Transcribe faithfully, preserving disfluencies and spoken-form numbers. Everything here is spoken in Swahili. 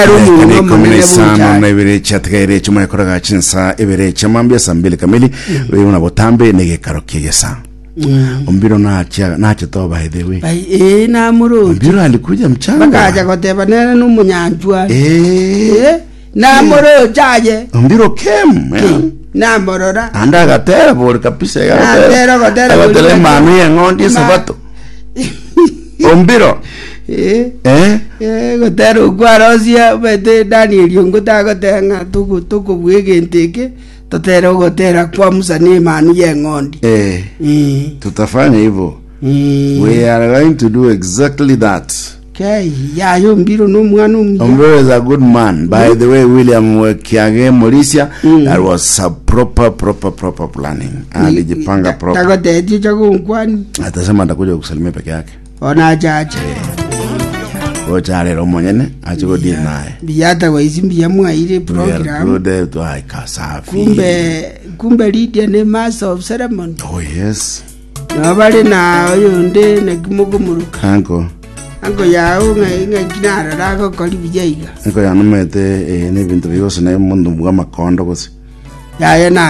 Kani kumine sana na ibere chatkaire chuma yakoraga chinsa ibere chamambia sambili kamili we una botambe nege karokie sa. Ombiro na acha na acha toba hedewe. Eh na muru. Ombiro alikuja mchana. Bakaja koteba nene numunyanjwa. Eh na muru chaje. Ombiro kem. Na morora. Anda gatera por kapisa gatera. Gatera gatera. Gatera mami ngondi sabato. Ombiro. Eh eh eh gatera ugwarosia bete Daniel yonguta gatenga tuku tuku bwegenteke. Totero gotera kwa musani manu ye ngondi. Eh. Mm. Tutafanya hivyo. Mm. We are going to do exactly that. Okay, ya yo mbiro no mwana mbiro. Ombiro is a good man. By mm. the way, William Kiage Mauricia, mm. that was a proper proper proper planning. Alijipanga proper. Tako tete chako mkwani. Atasema atakuja kusalimia peke yake. Ona chacha. Ochare romonyene achiko deal naye. Biyata kwa isimbi ya mwaile program. Kude to aikasafi. Kumbe kumbe Lydia ne master of ceremony. Oh yes. Nobali na yonde na kimogo muruka. Anko. Anko yao ngai ngai kinara rako kali bijaiga. Anko ya numete eh ne bintu bigose na mundu bwa makondo gose. Ya ya na